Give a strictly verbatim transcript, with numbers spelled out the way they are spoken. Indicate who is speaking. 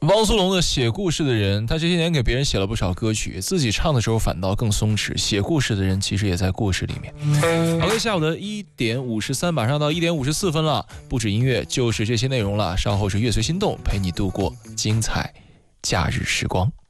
Speaker 1: 汪苏泷的写故事的人，他这些年给别人写了不少歌曲，自己唱的时候反倒更松弛。写故事的人其实也在故事里面。好的，下午的一点五十三，马上到一点五十四分了。不止音乐，就是这些内容了。稍后是乐随心动，陪你度过精彩假日时光。